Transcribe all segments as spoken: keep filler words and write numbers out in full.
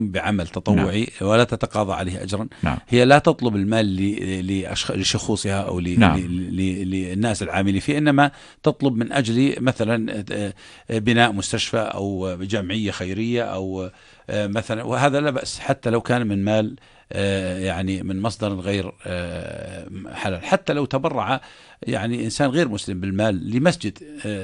بعمل تطوعي نعم. ولا تتقاضى عليه أجرا نعم. هي لا تطلب المال لشخوصها أو نعم. للناس العاملين فيه، إنما تطلب من أجل مثلا بناء مستشفى أو جمعية خيرية أو مثلا، وهذا لا بأس حتى لو كان من مال يعني من مصدر غير حلال. حتى لو تبرع يعني إنسان غير مسلم بالمال لمسجد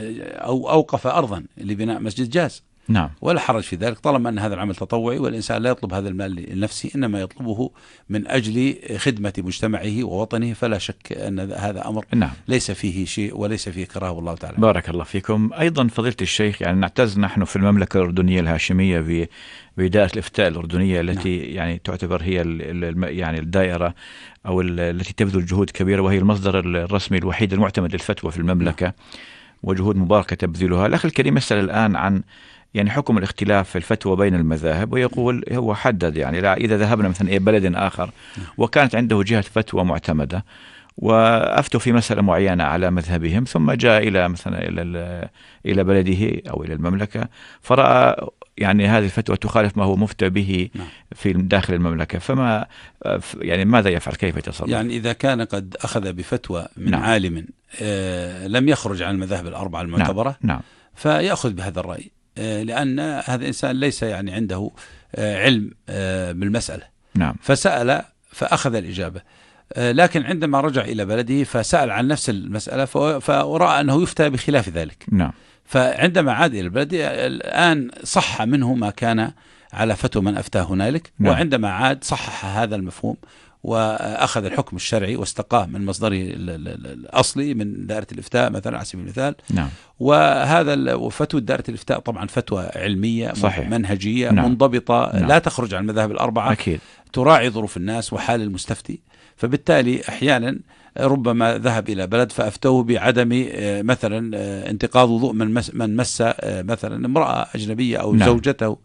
أو أوقف أرضا لبناء مسجد جاز، نعم. ولا حرج في ذلك طالما أن هذا العمل تطوعي، والإنسان لا يطلب هذا المال لنفسه إنما يطلبه من أجل خدمة مجتمعه ووطنه، فلا شك أن هذا أمر نعم. ليس فيه شيء وليس فيه كراهة والله تعالى. بارك الله فيكم. أيضا فضيلة الشيخ، يعني نعتز نحن في المملكة الأردنية الهاشمية بدائرة الإفتاء الأردنية التي نعم. يعني تعتبر هي يعني الدائرة أو التي تبذل جهود كبيرة، وهي المصدر الرسمي الوحيد المعتمد للفتوى في المملكة نعم. وجهود مباركة تبذلها. الأخ الكريم يسأل الآن عن يعني حكم الاختلاف في الفتوى بين المذاهب، ويقول هو حدد يعني لا إذا ذهبنا مثلا إلى بلد آخر وكانت عنده جهة فتوى معتمدة وأفتوا في مسألة معينة على مذهبهم، ثم جاء إلى مثلا إلى إلى بلده أو إلى المملكة فرأى يعني هذه الفتوى تخالف ما هو مفتى به في داخل المملكة، فما يعني ماذا يفعل؟ كيف يتصرف؟ يعني إذا كان قد أخذ بفتوى من نعم. عالم آه لم يخرج عن المذاهب الأربعة المعتبرة نعم. نعم. فيأخذ بهذا الرأي، آه لأن هذا الإنسان ليس يعني عنده آه علم آه بالمسألة نعم. فسأل فأخذ الإجابة، لكن عندما رجع إلى بلده فسأل عن نفس المسألة فرأى أنه يفتى بخلاف ذلك. نعم. فعندما عاد إلى البلد الآن صح منه ما كان على فتوى من أفتاه هنالك. نعم. وعندما عاد صحح هذا المفهوم وأخذ الحكم الشرعي واستقاه من مصدره الأصلي من دائرة الإفتاء مثلا على سبيل المثال. نعم. وهذا فتوى دائرة الإفتاء طبعا فتوى علمية صحيح. منهجية نعم. منضبطة. نعم. لا تخرج عن المذاهب الأربعة. أكيد. تراعي ظروف الناس وحال المستفتي، فبالتالي أحيانا ربما ذهب إلى بلد فأفتوه بعدم مثلا انتقاض وضوء من مس, من مس مثلا امرأة أجنبية أو نعم. زوجته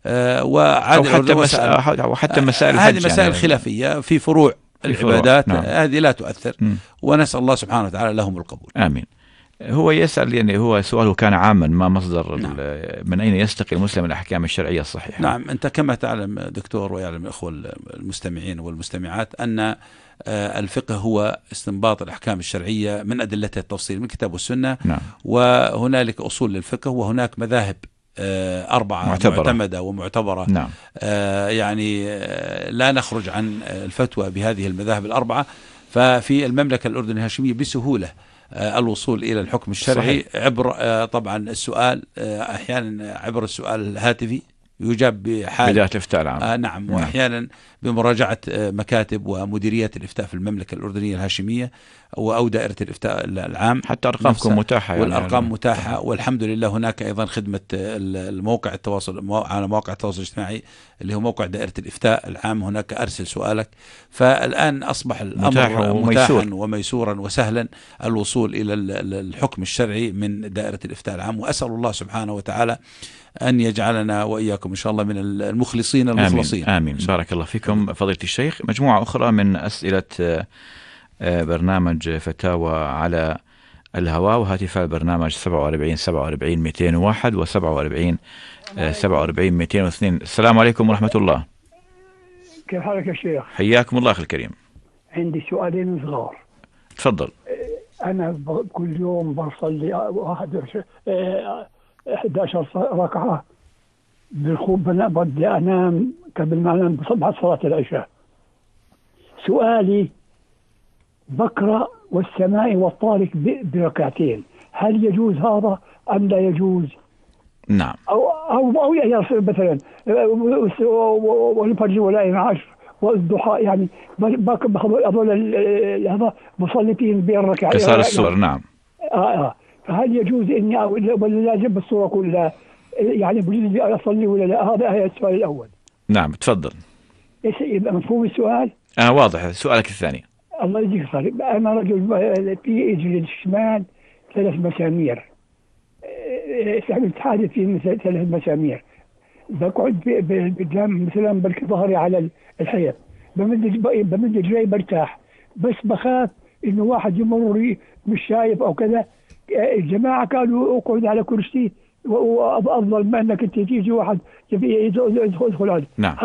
وعاد أو حتى, مس... أو حتى مسائل هذه مسائل يعني خلافية في فروع في العبادات. نعم. هذه لا تؤثر. م. ونسأل الله سبحانه وتعالى لهم القبول. آمين. هو يسأل يعني هو سؤاله كان عاما ما مصدر نعم. من أين يستقي المسلم الأحكام الشرعية الصحيحة؟ نعم. أنت كما تعلم دكتور ويعلم الأخوة المستمعين والمستمعات أن الفقه هو استنباط الأحكام الشرعية من أدلتها التفصيل من الكتاب والسنة. نعم. وهنالك أصول للفقه وهناك مذاهب أربعة معتبرة. معتمدة ومعتبرة. نعم. يعني لا نخرج عن الفتوى بهذه المذاهب الأربعة. ففي المملكة الأردنية الهاشمية بسهولة الوصول إلى الحكم الشرعي. صحيح. عبر طبعا السؤال أحيانا عبر السؤال الهاتفي يجاب بحال بداية الإفتاء العام. آه نعم. وأحيانا بمراجعة مكاتب ومديريات الإفتاء في المملكة الأردنية الهاشمية أو دائرة الإفتاء العام. حتى أرقامكم متاحة. والأرقام يعني متاحة والحمد لله. هناك أيضا خدمة الموقع التواصل على مواقع التواصل الاجتماعي اللي هو موقع دائرة الإفتاء العام. هناك أرسل سؤالك. فالآن أصبح الأمر متاحا وميسورا وسهلا الوصول إلى الحكم الشرعي من دائرة الإفتاء العام. وأسأل الله سبحانه وتعالى أن يجعلنا وإياكم إن شاء الله من المخلصين المخلصين. آمين. آمين. بارك الله فيكم فضيلة الشيخ. مجموعة أخرى من أسئلة برنامج فتاوى على الهواء وهاتفاء البرنامج سبعة وأربعين سبعة وأربعين مئتين وواحد وسبعة وأربعين سبعة وأربعين مئتين واثنين. السلام عليكم ورحمة الله. كيف حالك يا شيخ؟ حياكم الله أخي الكريم. عندي سؤالين صغار. تفضل. أنا كل يوم بصلي أحد عشر ركعة بالخوف بدي أنام قبل ما أنام بعد صلاة العشاء. سؤالي بقرأ والسماء والطارق بركعتين، هل يجوز هذا أم لا يجوز؟ نعم. أو أو أو يعني مثلا والفجر والليل عشر والضحى يعني أظل هذا بصلي فيه بالركعتين قصار السور. نعم. آه آه. فهل يجوز إني ولا لازم السورة كلها يعني بجوز أصلي ولا لا؟ هذا هي السؤال الأول. نعم تفضل. إيش مفهوم السؤال؟ آه واضح. سؤالك الثاني. الله يجزيك خير. أنا رجل في رجلي الشمال ثلاث مسامير، استعملت حاجة في ثلاث مسامير، بقعد قدام مثلا بركي ظهري على الحيط بمد بمد رجلي برتاح، بس بخاف إنه واحد يمر مش شايف أو كذا. الجماعة قالوا اقعد على كرسي وأفضل ما أنك تيجي واحد يدخل. نعم.